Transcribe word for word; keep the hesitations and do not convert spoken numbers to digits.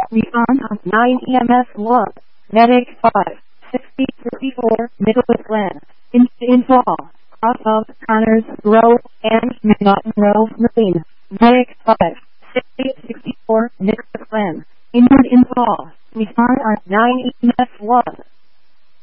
Refund on nine E M S one. Medic five. sixty thirty-four Nicholas Land. In install. Cross of Connors Grove and Mountain Grove Marine. Medic five. sixty sixty-four Nicholas Land. Inward install. Refund on nine E M S one.